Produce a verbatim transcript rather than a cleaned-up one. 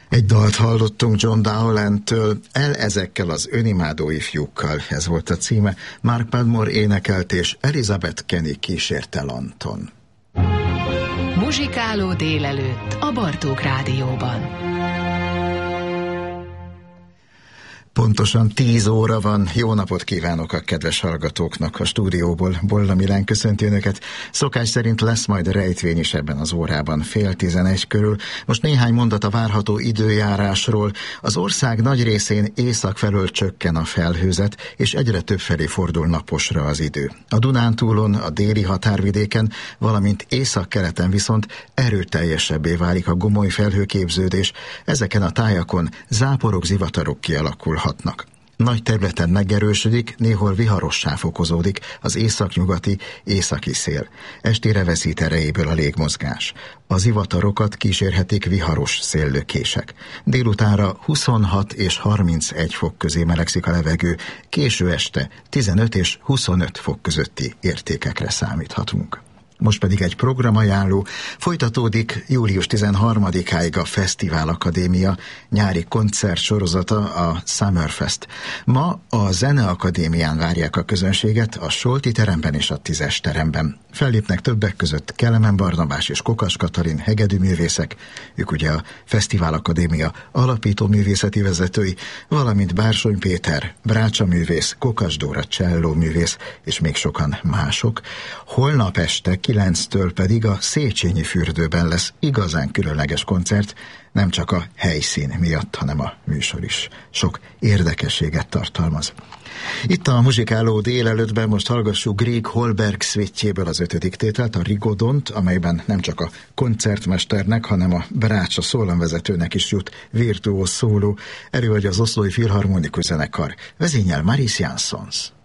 Egy dalt hallottunk John Dowland-től, El ezekkel az önimádó ifjúkkal, ez volt a címe. Mark Padmore énekelt, és Elizabeth Kenny kísérte Lanton. Muzsikáló délelőtt a Bartók Rádióban. Pontosan tíz óra van. Jó napot kívánok a kedves hallgatóknak a stúdióból. Bolla Milán köszönti önöket. Szokás szerint lesz majd rejtvény is ebben az órában, fél tizenegy körül. Most néhány mondat a várható időjárásról. Az ország nagy részén észak felől csökken a felhőzet, és egyre több felé fordul naposra az idő. A Dunántúlon, a déli határvidéken, valamint északkeleten viszont erőteljesebbé válik a gomoly felhőképződés. Ezeken a tájakon záporok, zivatarok kialakulhatnak. Nagy területen megerősödik, néhol viharossá fokozódik az északnyugati, északi szél. Estére veszít erejéből a légmozgás. A zivatarokat kísérhetik viharos széllökések. Délutánra huszonhat és harmincegy fok közé melegszik a levegő, késő este tizenöt és huszonöt fok közötti értékekre számíthatunk. Most pedig egy programajánló. Folytatódik július tizenharmadikáig a Fesztivál Akadémia nyári koncert sorozata, a Summerfest. Ma a Zeneakadémián várják a közönséget, a Solti teremben és a Tízes teremben. Fellépnek többek között Kelemen Barnabás és Kokas Katalin hegedűművészek, ők ugye a Fesztivál Akadémia alapító művészeti vezetői, valamint Bársony Péter, Brácsa művész, Kokas Dóra cselló művész, és még sokan mások. Holnap este kilenctől pedig a Széchenyi fürdőben lesz igazán különleges koncert, nem csak a helyszín miatt, hanem a műsor is sok érdekességet tartalmaz. Itt a Muzsikáló délelőttben most hallgassuk Grieg Holberg szvitjéből az ötödik tételt, a Rigodont, amelyben nem csak a koncertmesternek, hanem a Brácsa szólamvezetőnek is jut virtuóz szóló. Előadja az Oszlói Filharmonikus Zenekar, vezényel Maris Jansons.